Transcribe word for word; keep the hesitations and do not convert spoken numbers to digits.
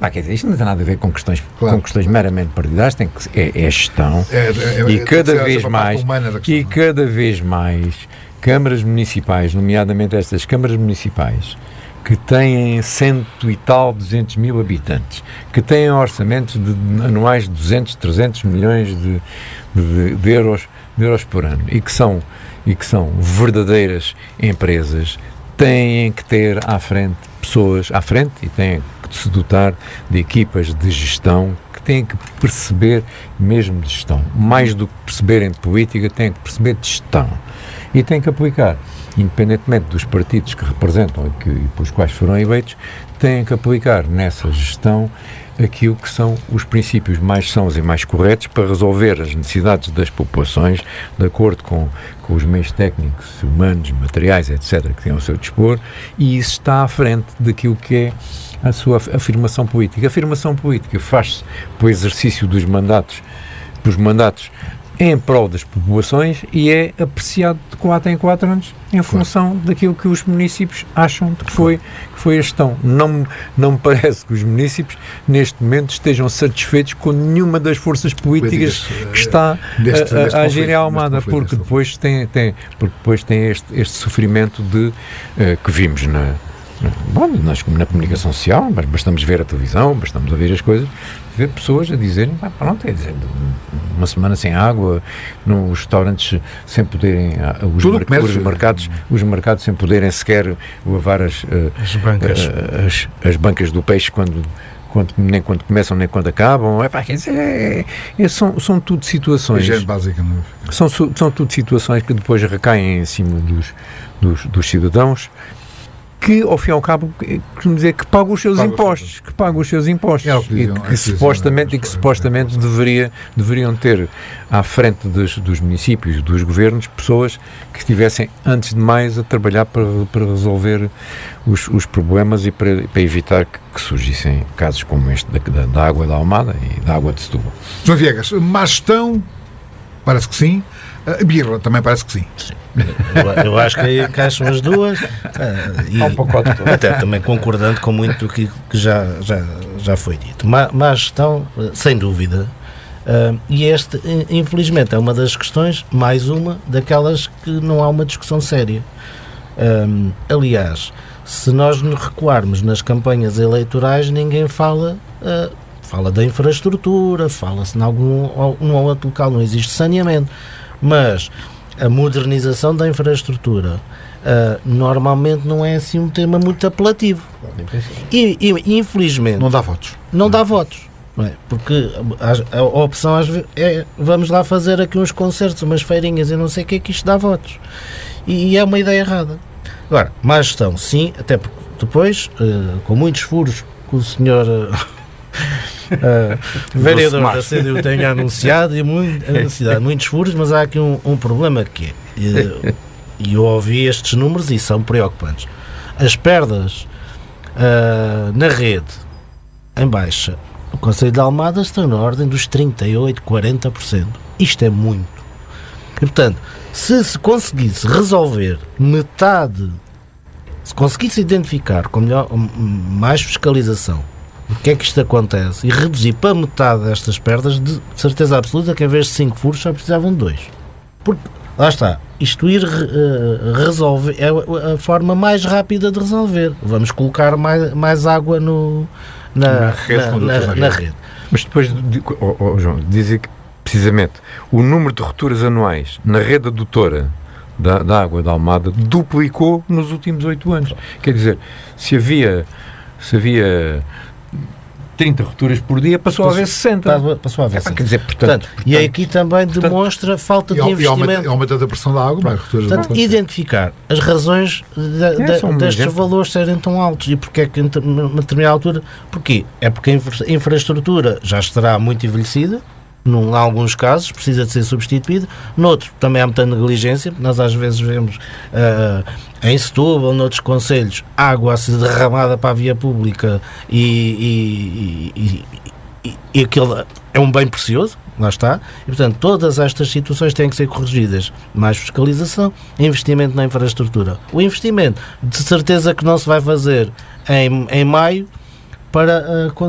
Pá, quer dizer, isto não tem nada a ver com questões, Claro. com questões meramente partidárias, tem que, é, é gestão. É, é, e é, cada é, vez é mais, questão, e cada vez mais, câmaras municipais, nomeadamente estas câmaras municipais, que têm cento e tal, duzentos mil habitantes, que têm orçamentos de, anuais de duzentos, trezentos milhões de, de, de, euros, de euros por ano, e que são, e que são verdadeiras empresas, têm que ter à frente pessoas à frente e têm que se dotar de equipas de gestão que têm que perceber mesmo de gestão. Mais do que perceberem de política, têm que perceber de gestão. E têm que aplicar, independentemente dos partidos que representam e, que, e pelos quais foram eleitos, têm que aplicar nessa gestão aquilo que são os princípios mais sãos e mais corretos para resolver as necessidades das populações de acordo com, com os meios técnicos, humanos, materiais, etcétera, que têm ao seu dispor, e isso está à frente daquilo que é a sua afirmação política. A afirmação política faz-se pelo exercício dos mandatos, dos mandatos em prol das populações e é apreciado de quatro em quatro anos em função claro. daquilo que os municípios acham de que foi, que foi a gestão. Não, não me parece que os municípios neste momento estejam satisfeitos com nenhuma das forças políticas que está deste, a, a, a agir em Almada, porque depois tem, tem, porque depois tem este, este sofrimento de, uh, que vimos na Bom, nós, na comunicação social, mas bastamos ver a televisão, bastamos ouvir as coisas, ver pessoas a dizerem, ah, pronto, é dizer, uma semana sem água, nos restaurantes sem poderem, os, mar, os, mercados, os mercados sem poderem sequer lavar as, as, bancas. as, as bancas do peixe quando, quando, nem quando começam nem quando acabam. É, pá, quer dizer, é, é, são, são tudo situações. É básica, não é? São, são tudo situações que depois recaem em cima dos, dos, dos cidadãos. Que, ao fim e ao cabo, quer dizer, que pagam os seus Pago impostos, que pagam os seus impostos, é que diziam, e que, é supostamente, e que supostamente deveria, deveriam ter à frente dos, dos municípios, dos governos, pessoas que estivessem, antes de mais, a trabalhar para, para resolver os, os problemas e para, para evitar que, que surgissem casos como este da, da, da água da Almada e da água de Setúbal. João Viegas, má gestão, parece que sim. A birra também parece que sim. sim. Eu, eu acho que aí encaixam as duas. Uh, e um pacote todo. Até também concordando com muito do que, que já, já, já foi dito. Má, má gestão, sem dúvida. Uh, e este, infelizmente, é uma das questões, mais uma, daquelas que não há uma discussão séria. Um, aliás, se nós nos recuarmos nas campanhas eleitorais, ninguém fala... Uh, fala da infraestrutura, fala-se em algum num outro local, não existe saneamento. Mas a modernização da infraestrutura uh, normalmente não é assim um tema muito apelativo. E, e infelizmente... Não dá votos. Não dá votos. Não é? Porque a, a opção às vezes é vamos lá fazer aqui uns concertos, umas feirinhas e não sei o que é que isto dá votos. E, e é uma ideia errada. Agora, má gestão, sim, até porque depois, uh, com muitos furos que o senhor... Uh, Uh, vereador da C D U tem anunciado e muito, anunciado muitos furos, mas há aqui um, um problema que é, e, e eu ouvi estes números e são preocupantes. As perdas uh, na rede em baixa, o Conselho de Almada está na ordem dos trinta e oito, quarenta por cento. Isto é muito. E portanto, se se conseguisse resolver metade, se conseguisse identificar com melhor, mais fiscalização o que é que isto acontece e reduzir para metade destas perdas, de certeza absoluta que em vez de cinco furos só precisavam de dois. Porque, lá está, isto ir uh, resolver é a forma mais rápida de resolver. Vamos colocar mais, mais água no, na, na, rede, na, na, na, na rede. Mas depois, oh, oh, João, dizem que precisamente o número de rupturas anuais na rede adutora da, da água da Almada duplicou nos últimos oito anos. Quer dizer, se havia... Se havia trinta rupturas por dia, passou, passou a haver sessenta. Passou a haver sessenta. Quer dizer, portanto, portanto, portanto, e aqui também portanto, demonstra falta de investimento. E aumenta a pressão da água. Portanto, portanto identificar as razões de, é, de, destes um valores serem tão altos e porque é que, numa determinada altura, porquê? É porque a infra, infraestrutura já estará muito envelhecida, num, em alguns casos, precisa de ser substituída, noutros também há muita negligência, nós às vezes vemos uh, em Setúbal, noutros concelhos, água a ser derramada para a via pública e, e, e, e, e aquilo é um bem precioso, lá está, e portanto todas estas situações têm que ser corrigidas. Mais fiscalização, investimento na infraestrutura. O investimento, de certeza que não se vai fazer em, em maio para uh,